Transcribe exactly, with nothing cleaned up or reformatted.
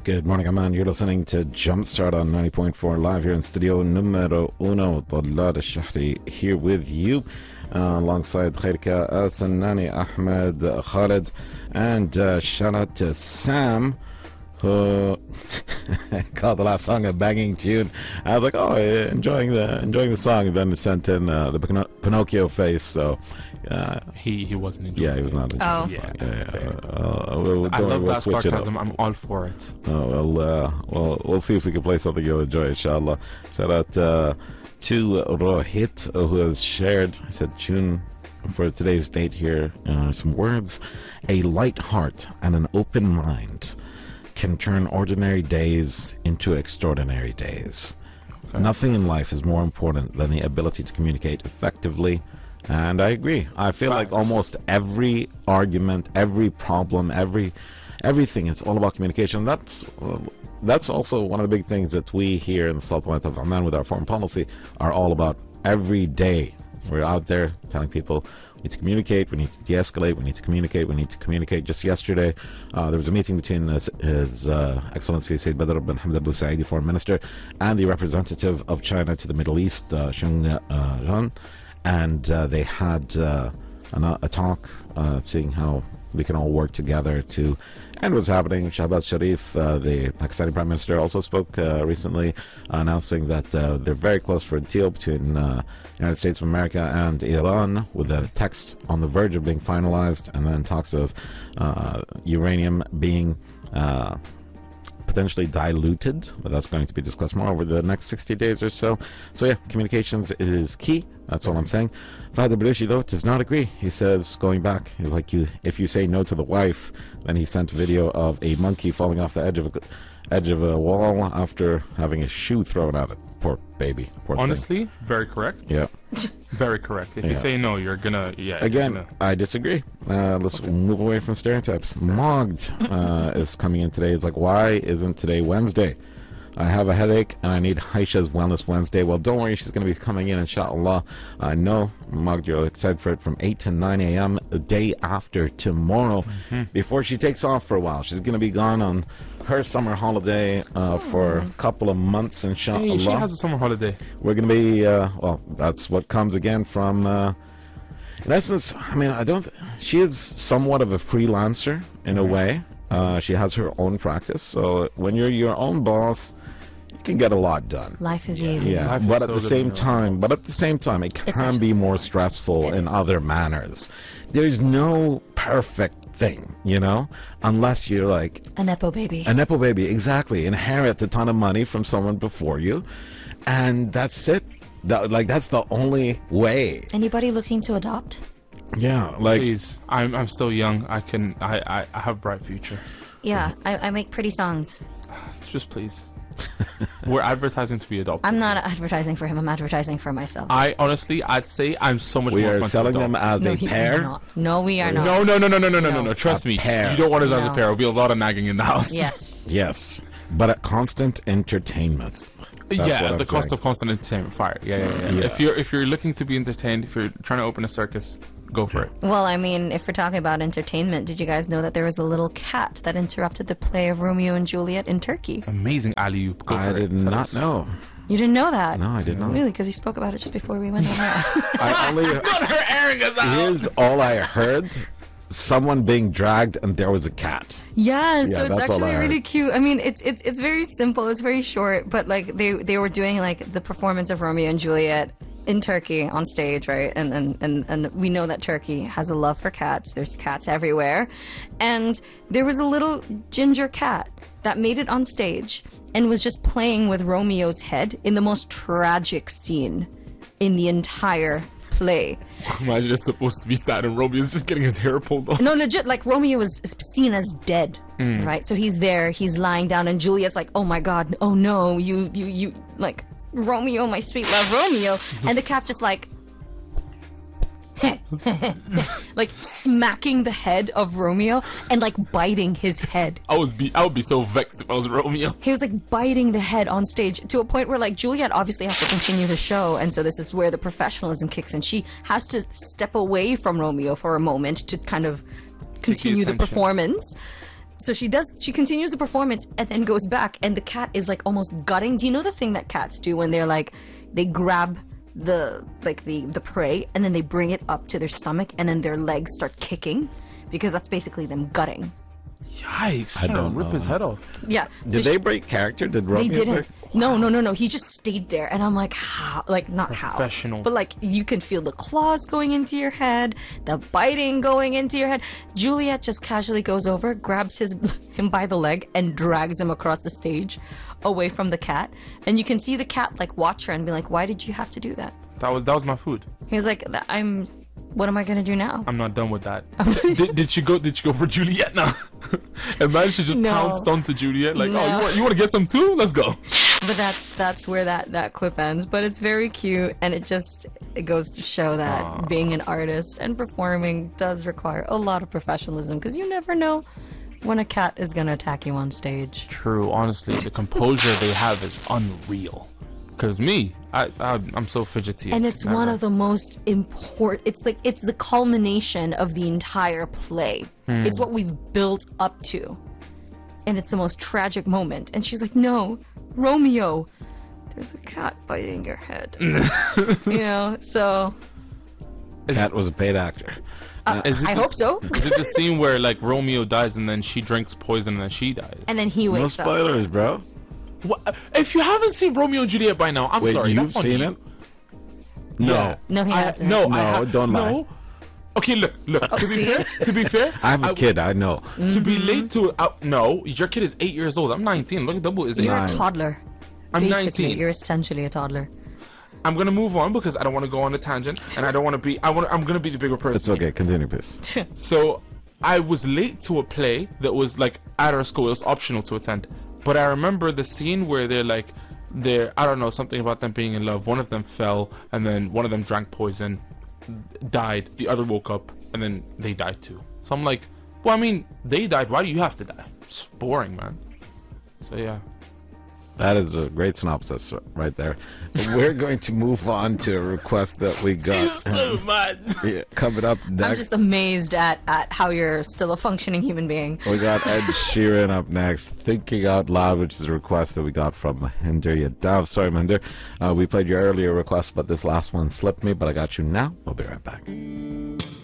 Good morning, Aman. You're listening to Jumpstart on ninety point four live here in studio numero uno. Dalal al-Shahri here with you, uh, alongside Khairka Al-Sanani, Ahmed, Khalid, and uh, shout out to Sam, who called the last song a banging tune. I was like, oh, enjoying the enjoying the song, and then sent in uh, the Pino- Pinocchio face. So uh, he he wasn't enjoying. Yeah, he was not enjoying. Oh, the song. yeah. yeah, yeah. Uh, we'll, I love we'll that sarcasm. I'm all for it. Oh, well, uh, well, we'll see if we can play something you'll enjoy, inshallah. Shout out uh, to Rohit, uh, who has shared, I said, tune for today's date here. Uh, some words. A light heart and an open mind can turn ordinary days into extraordinary days. Okay. Nothing in life is more important than the ability to communicate effectively. And I agree. I feel Facts. like almost every argument, every problem, every everything, it's all about communication. That's uh, that's also one of the big things that we here in the Sultanate of Oman with our foreign policy are all about every day. We're out there telling people we need to communicate, we need to de-escalate, we need to communicate, we need to communicate. Just yesterday, uh, there was a meeting between his, his uh, Excellency Sayyid Badr bin Hamad Al Busaidi, Foreign Minister, and the representative of China to the Middle East, uh, Sheng uh, Zhan. And uh, they had uh, an, a talk, uh, seeing how we can all work together to end what's happening. Shahbaz Sharif, uh, the Pakistani Prime Minister, also spoke uh, recently, announcing that uh, they're very close for a deal between uh, the United States of America and Iran, with a text on the verge of being finalized, and then talks of uh, uranium being uh, potentially diluted, but that's going to be discussed more over the next sixty days or so. So yeah, communications is key. That's all I'm saying. Father Belushi, though, does not agree. He says, going back, he's like, you, if you say no to the wife, then he sent a video of a monkey falling off the edge of a, edge of a wall after having a shoe thrown at it. Poor baby. Poor Honestly, thing. very correct. Yeah. Very correct. If yeah. you say no, you're gonna, yeah. Again, gonna... I disagree. Uh, let's okay. move away from stereotypes. Mogd uh, is coming in today. It's like, why isn't today Wednesday? I have a headache and I need Haisha's Wellness Wednesday. Well, don't worry, she's going to be coming in, inshallah. I know, Mogd, you're excited for it, from eight to nine a.m. the day after tomorrow, mm-hmm. before she takes off for a while. She's going to be gone on her summer holiday uh, for a couple of months, inshallah. Hey, she has a summer holiday. We're going to be, uh, well, that's what comes again from, uh, in essence, I mean, I don't, th- she is somewhat of a freelancer in a way. Uh, she has her own practice, so when you're your own boss, you can get a lot done. Life is easy. Yeah, Life but is at so the same time, but at the same time, it can be more stressful in other manners. There's no perfect thing, you know, unless you're like a nepo baby. A nepo baby, exactly. Inherit a ton of money from someone before you, and that's it. That, like that's the only way. Anybody looking to adopt? Yeah, like please. I'm I'm still young. I can I, I have a bright future. Yeah, I, I make pretty songs. Just please. We're advertising to be adopted. I'm not advertising for him. I'm advertising for myself. I honestly, I'd say I'm so much we more are fun selling to them as no, a pair. Not. No, we are not. No, no, no, no, no, no, no, no, no. no. Trust a me. Pair. You don't want us no. as a pair. There'll be a lot of nagging in the house. Yes. Yes, but at constant entertainment. That's yeah, the cost saying. of constant entertainment. Fire. Yeah, yeah, yeah, yeah. If you're if you're looking to be entertained, if you're trying to open a circus, go for it. Well, I mean, if we're talking about entertainment, did you guys know that there was a little cat that interrupted the play of Romeo and Juliet in Turkey? Amazing alley-oop. Go I for did it. Tell not us. know. You didn't know that? No, I did not. Really? Because he spoke about it just before we went on air. I only Not her airing us out. Here's all I heard. Someone being dragged and there was a cat. Yeah, so Yeah, it's that's all actually I heard. really cute. I mean, it's it's it's very simple. It's very short, but like they they were doing like the performance of Romeo and Juliet in Turkey on stage, right? And and and and we know that Turkey has a love for cats. There's cats everywhere, and there was a little ginger cat that made it on stage and was just playing with Romeo's head in the most tragic scene in the entire play. Imagine it's supposed to be sad and Romeo's just getting his hair pulled off. No, legit, like Romeo was seen as dead, mm. right? So he's there, he's lying down, and Juliet's like, oh my god, oh no, you, you, you, like, Romeo, my sweet love, Romeo. And the cat's just like, like smacking the head of Romeo and like biting his head. I was be I would be so vexed if I was Romeo. He was like biting the head on stage to a point where like Juliet obviously has to continue the show, and so this is where the professionalism kicks in. She has to step away from Romeo for a moment to kind of continue the performance. so she does. She continues the performance and then goes back, and the cat is like almost gutting. Do you know the thing that cats do when they're like, they grab the like the the prey and then they bring it up to their stomach and then their legs start kicking, because that's basically them gutting. Yikes! I Trying don't to rip know. his head off. Yeah. Did so they she- break character? Did Romeo They didn't. break? No, no, no, no. He just stayed there, and I'm like, how? Like, not how. Professional. But like, you can feel the claws going into your head, the biting going into your head. Juliet just casually goes over, grabs his him by the leg, and drags him across the stage, away from the cat. And you can see the cat like watch her and be like, "Why did you have to do that?" That was that was my food. He was like, "I'm. What am I gonna do now?" I'm not done with that. did, did she go? Did she go for Juliet now? And man, she just No. pounced onto Juliet like, oh, No. you want you want to get some too? Let's go. But that's that's where that, that clip ends. But it's very cute, and it just it goes to show that being an artist and performing does require a lot of professionalism, because you never know when a cat is going to attack you on stage. True. Honestly, the composure they have is unreal. Because me, I, I I'm so fidgety. And it's Never. one of the most important. It's like it's the culmination of the entire play. Hmm. It's what we've built up to, and it's the most tragic moment. And she's like, "No, Romeo, there's a cat biting your head." You know, so Cat was a paid actor. Is it I the- hope so. Is it the scene where like Romeo dies and then she drinks poison and then she dies? And then he No wakes up. spoilers, bro. What? If you haven't seen Romeo and Juliet by now, I'm Wait, sorry. you've that's on seen you. it? No. Yeah. No, he I- hasn't. No, No, I have, don't lie. No. Okay, look, look. to be see? fair, to be fair, I have a I- kid, I know. To be late to uh, no, your kid is eight years old. I'm nineteen. Look at double is eight. You're Nine. a toddler. I'm Basically, nineteen. you're essentially a toddler. I'm gonna move on because I don't want to go on a tangent, and I don't want to be. I want. I'm gonna be the bigger person. It's okay. Continue, please. So I was late to a play that was like at our school. It was optional to attend, but I remember the scene where they're like, they're I don't know something about them being in love. One of them fell, and then one of them drank poison, died. The other woke up, and then they died too. So I'm like, well, I mean, they died. Why do you have to die? It's boring, man. So yeah. That is a great synopsis right there. We're going to move on to a request that we got. so mad. Yeah, coming up next. I'm just amazed at, at how you're still a functioning human being. We got Ed Sheeran up next, Thinking Out Loud, which is a request that we got from Mahinder Yadav. Sorry, Mahinder. Uh, we played your earlier request, but this last one slipped me, but I got you now. We'll be right back.